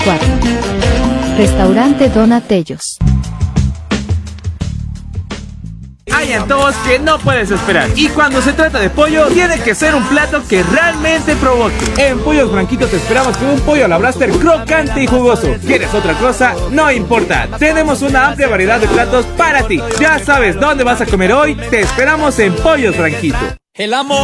4. Restaurante Donatellos. Hay antojos que no puedes esperar. Y cuando se trata de pollo, tiene que ser un plato que realmente provoque. En Pollos Branquitos te esperamos con un pollo a la braster crocante y jugoso. ¿Quieres otra cosa? No importa. Tenemos una amplia variedad de platos para ti. Ya sabes dónde vas a comer hoy. Te esperamos en Pollos Branquitos. El amor